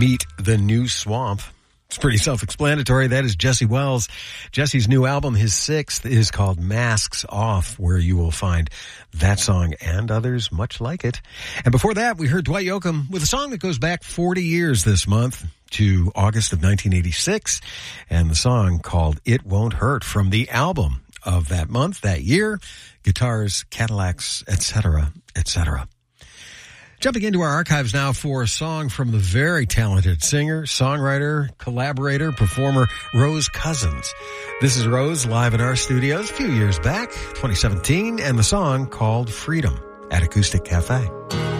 Meet the New Swamp. It's pretty self-explanatory. That is Jesse Wells. Jesse's new album, his sixth, is called Masks Off, where you will find that song and others much like it. And before that, we heard Dwight Yoakam with a song that goes back 40 years this month to August of 1986, and the song called It Won't Hurt from the album of that month, that year, Guitars, Cadillacs, etc., etc. Jumping into our archives now for a song from the very talented singer, songwriter, collaborator, performer, Rose Cousins. This is Rose live in our studios a few years back, 2017, and the song called Freedom at Acoustic Cafe.